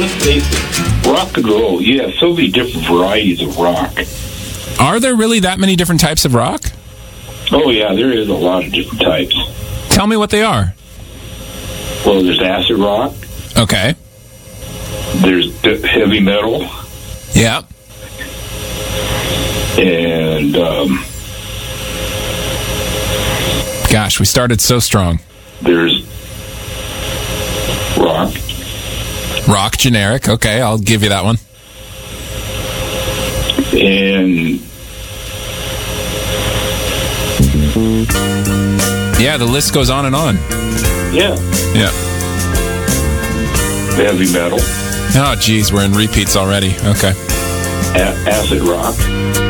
Rock and roll, yeah, so many different varieties of rock. Are there really that many different types of rock? Oh, yeah, there is a lot of different types. Tell me what they are. Well, there's acid rock. Okay. There's heavy metal. Yeah. And, gosh, we started so strong. There's rock. Rock, generic. Okay, I'll give you that one. And yeah, the list goes on and on. Yeah. Yeah. Heavy metal. Oh, geez, we're in repeats already. Okay. Acid rock.